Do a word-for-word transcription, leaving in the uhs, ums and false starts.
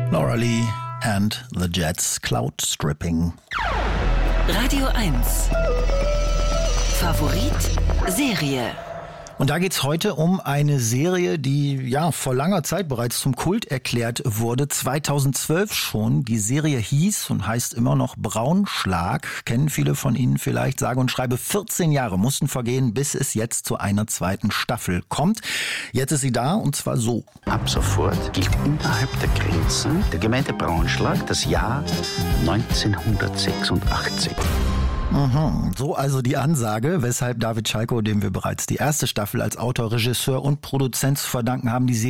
Laura Lee and the Jets, Cloud Stripping. Radio eins. Favorit Serie. Und da geht's heute um eine Serie, die ja vor langer Zeit bereits zum Kult erklärt wurde, zweitausendzwölf schon. Die Serie hieß und heißt immer noch Braunschlag. Kennen viele von Ihnen vielleicht, sage und schreibe vierzehn Jahre mussten vergehen, bis es jetzt zu einer zweiten Staffel kommt. Jetzt ist sie da und zwar so. Ab sofort gilt innerhalb der Grenzen der Gemeinde Braunschlag das Jahr neunzehnhundertsechsundachtzig. Mhm. So also die Ansage, weshalb David Schalko, dem wir bereits die erste Staffel als Autor, Regisseur und Produzent zu verdanken haben, die